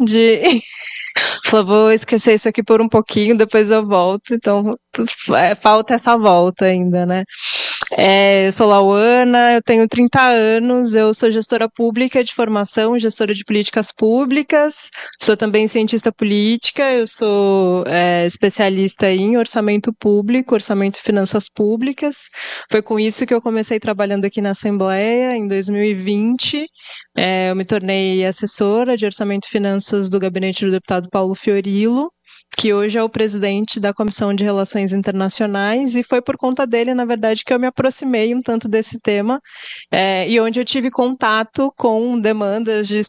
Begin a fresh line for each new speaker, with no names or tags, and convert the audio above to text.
de falou, vou esquecer isso aqui por um pouquinho, depois eu volto. Então, falta essa volta ainda, né? Eu sou Lauana, eu tenho 30 anos, eu sou gestora pública de formação, gestora de políticas públicas, sou também cientista política, eu sou especialista em orçamento público, orçamento e finanças públicas. Foi com isso que eu comecei trabalhando aqui na Assembleia em 2020. Eu me tornei assessora de orçamento e finanças do gabinete do deputado Paulo Fiorilo, que hoje é o presidente da Comissão de Relações Internacionais, e foi por conta dele, na verdade, que eu me aproximei um tanto desse tema, e onde eu tive contato com demandas de